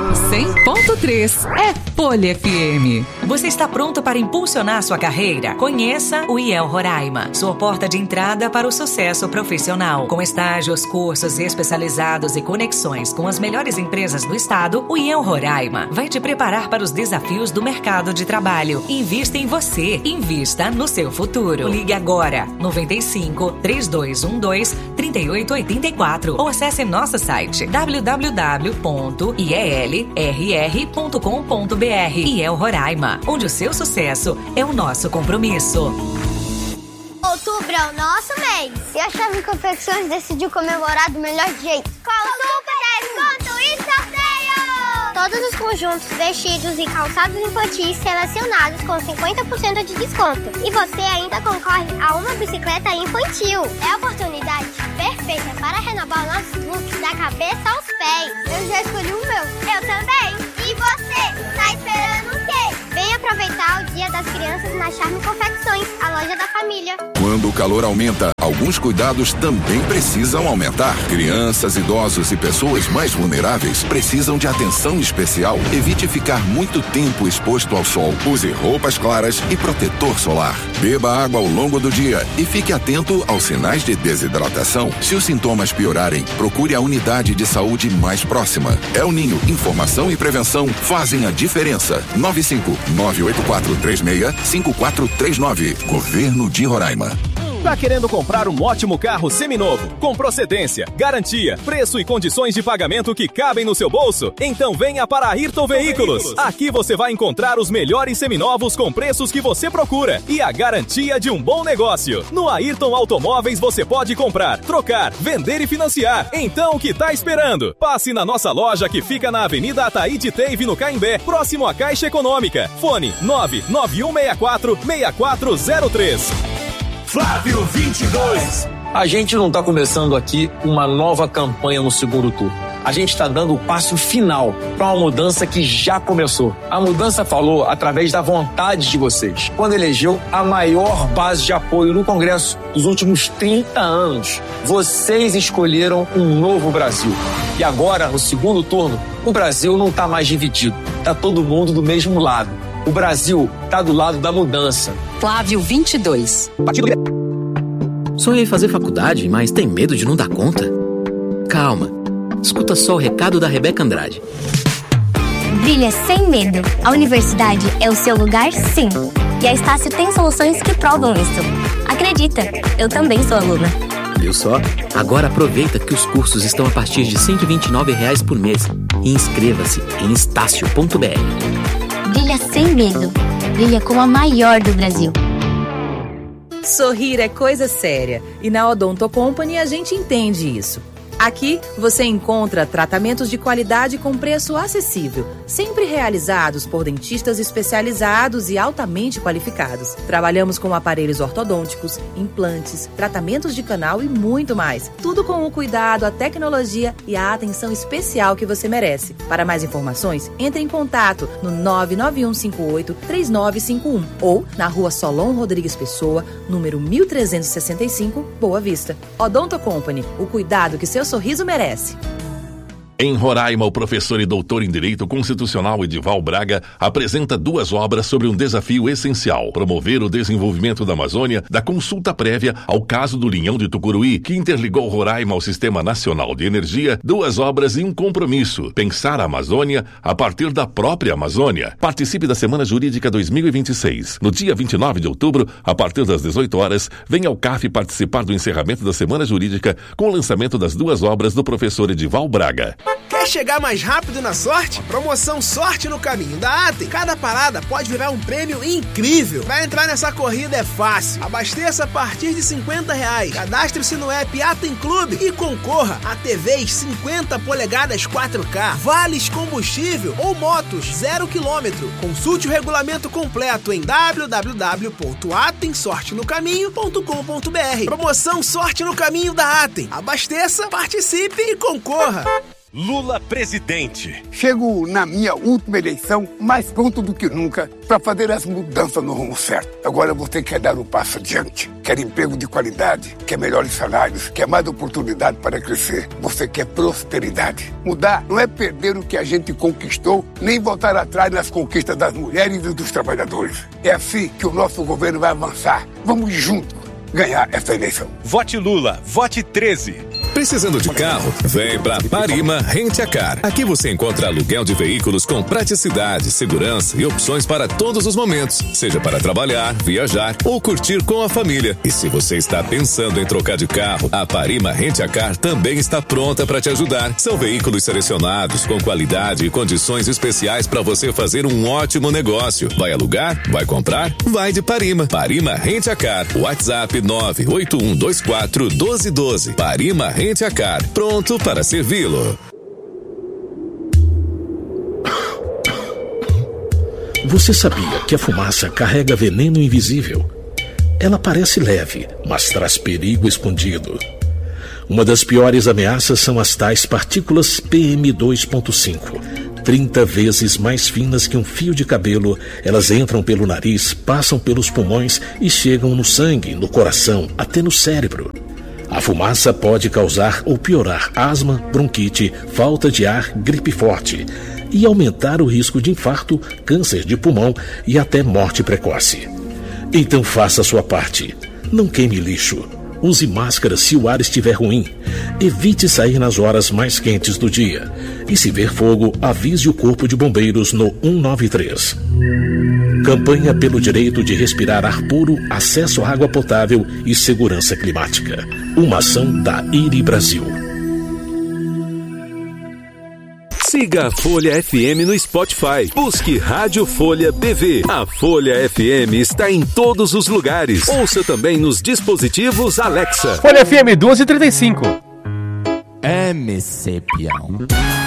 100.3 é Folha FM. Você está pronto para impulsionar sua carreira? Conheça o IEL Roraima, sua porta de entrada para o sucesso profissional. Com estágios, cursos especializados e conexões com as melhores empresas do estado, o IEL Roraima vai te preparar para os desafios do mercado de trabalho. Invista em você, invista no seu futuro. Ligue agora, 95 3212 3884 ou acesse nosso site www.ielrr.com.br. IEL Roraima, onde o seu sucesso é o nosso compromisso. Outubro é o nosso mês. E a Charme Confecções decidiu comemorar do melhor jeito. Com super desconto e sorteio! Todos os conjuntos, vestidos e calçados infantis selecionados com 50% de desconto. E você ainda concorre a uma bicicleta infantil. É a oportunidade perfeita para renovar nossos looks da cabeça aos pés. Eu já escolhi o meu. Eu também. E você? Tá esperando o quê? Vem aproveitar o Dia das Crianças na Charme Confecções, a loja da família. Quando o calor aumenta, alguns cuidados também precisam aumentar. Crianças, idosos e pessoas mais vulneráveis precisam de atenção especial. Evite ficar muito tempo exposto ao sol. Use roupas claras e protetor solar. Beba água ao longo do dia e fique atento aos sinais de desidratação. Se os sintomas piorarem, procure a unidade de saúde mais próxima. El Ninho, informação e prevenção fazem a diferença. 95-98436-5439. Governo de Roraima. Tá querendo comprar um ótimo carro seminovo, com procedência, garantia, preço e condições de pagamento que cabem no seu bolso? Então venha para a Ayrton Veículos. Aqui você vai encontrar os melhores seminovos com preços que você procura e a garantia de um bom negócio. No Ayrton Automóveis você pode comprar, trocar, vender e financiar. Então o que tá esperando? Passe na nossa loja que fica na Avenida Ataíde Teive, no Caimbé, próximo à Caixa Econômica. Fone 99164-6403. Flávio 22. A gente não está começando aqui uma nova campanha no segundo turno. A gente está dando o passo final para uma mudança que já começou. A mudança falou através da vontade de vocês, quando elegeu a maior base de apoio no Congresso dos últimos 30 anos. Vocês escolheram um novo Brasil. E agora, no segundo turno, o Brasil não está mais dividido. Está todo mundo do mesmo lado. O Brasil está do lado da mudança. Flávio 22. Sonha em fazer faculdade, mas tem medo de não dar conta? Calma. Escuta só o recado da Rebeca Andrade. Brilha sem medo. A universidade é o seu lugar, sim. E a Estácio tem soluções que provam isso. Acredita, eu também sou aluna. Viu só? Agora aproveita que os cursos estão a partir de R$ 129 por mês. E inscreva-se em estácio.br. Brilha sem medo. Brilha como a maior do Brasil. Sorrir é coisa séria e na Odonto Company a gente entende isso. Aqui você encontra tratamentos de qualidade com preço acessível, sempre realizados por dentistas especializados e altamente qualificados. Trabalhamos com aparelhos ortodônticos, implantes, tratamentos de canal e muito mais. Tudo com o cuidado, a tecnologia e a atenção especial que você merece. Para mais informações, entre em contato no 99158-3951 ou na Rua Solon Rodrigues Pessoa, número 1365, Boa Vista. Odonto Company, o cuidado que seu sorriso merece. Em Roraima, o professor e doutor em Direito Constitucional Edival Braga apresenta 2 obras sobre um desafio essencial: promover o desenvolvimento da Amazônia, da consulta prévia ao caso do Linhão de Tucuruí, que interligou Roraima ao Sistema Nacional de Energia. 2 obras e um compromisso: pensar a Amazônia a partir da própria Amazônia. Participe da Semana Jurídica 2026. No dia 29 de outubro, a partir das 18 horas, venha ao CAF participar do encerramento da Semana Jurídica com o lançamento das 2 obras do professor Edival Braga. Quer chegar mais rápido na sorte? Promoção Sorte no Caminho da Atem. Cada parada pode virar um prêmio incrível. Pra entrar nessa corrida é fácil. Abasteça a partir de R$50. Cadastre-se no app Atem Clube e concorra a TVs 50 polegadas 4K, vales combustível ou motos 0 km. Consulte o regulamento completo em www.atemsortenocaminho.com.br. Promoção Sorte no Caminho da Atem. Abasteça, participe e concorra. Lula presidente. Chego na minha última eleição mais pronto do que nunca para fazer as mudanças no rumo certo. Agora você quer dar um passo adiante. Quer emprego de qualidade, quer melhores salários, quer mais oportunidade para crescer. Você quer prosperidade. Mudar não é perder o que a gente conquistou, nem voltar atrás nas conquistas das mulheres e dos trabalhadores. É assim que o nosso governo vai avançar. Vamos juntos ganhar essa eleição. Vote Lula, vote 13. Precisando de carro? Vem pra Parima Rent a Car. Aqui você encontra aluguel de veículos com praticidade, segurança e opções para todos os momentos, seja para trabalhar, viajar ou curtir com a família. E se você está pensando em trocar de carro, a Parima Rent a Car também está pronta para te ajudar. São veículos selecionados com qualidade e condições especiais para você fazer um ótimo negócio. Vai alugar? Vai comprar? Vai de Parima. Parima Rent a Car. WhatsApp 981241212. Parima Rent a Car, pronto para servi-lo. Você sabia que a fumaça carrega veneno invisível? Ela parece leve, mas traz perigo escondido. Uma das piores ameaças são as tais partículas PM2.5. 30 vezes mais finas que um fio de cabelo, elas entram pelo nariz, passam pelos pulmões e chegam no sangue, no coração, até no cérebro. A fumaça pode causar ou piorar asma, bronquite, falta de ar, gripe forte e aumentar o risco de infarto, câncer de pulmão e até morte precoce. Então faça a sua parte. Não queime lixo. Use máscara se o ar estiver ruim. Evite sair nas horas mais quentes do dia. E se ver fogo, avise o Corpo de Bombeiros no 193. Campanha pelo direito de respirar ar puro, acesso à água potável e segurança climática. Uma ação da IRI Brasil. Siga a Folha FM no Spotify. Busque Rádio Folha BV. A Folha FM está em todos os lugares. Ouça também nos dispositivos Alexa. Folha FM 12:35. MC Peão.